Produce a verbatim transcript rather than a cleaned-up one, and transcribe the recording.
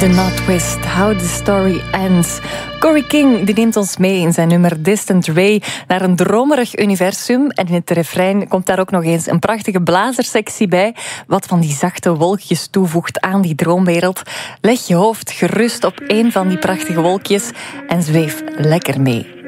The Northwest, How the Story Ends. Corey King die neemt ons mee in zijn nummer Distant Ray naar een dromerig universum. En in het refrein komt daar ook nog eens een prachtige blazerssectie bij, wat van die zachte wolkjes toevoegt aan die droomwereld. Leg je hoofd gerust op een van die prachtige wolkjes en zweef lekker mee.